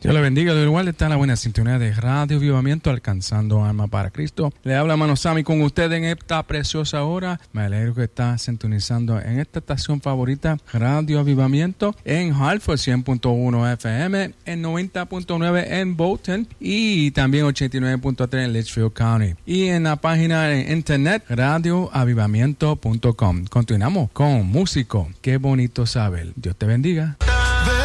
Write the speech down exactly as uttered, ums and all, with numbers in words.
Dios le bendiga. De igual está la buena sintonía de Radio Avivamiento, alcanzando alma para Cristo. Le habla Mano Sammy con usted en esta preciosa hora. Me alegro que está sintonizando en esta estación favorita, Radio Avivamiento, en Hartford cien punto uno F M, en noventa punto nueve en Bolton y también ochenta y nueve punto tres en Litchfield County. Y en la página de internet radio avivamiento punto com. Continuamos con Músico. Qué bonito saber. Dios te bendiga.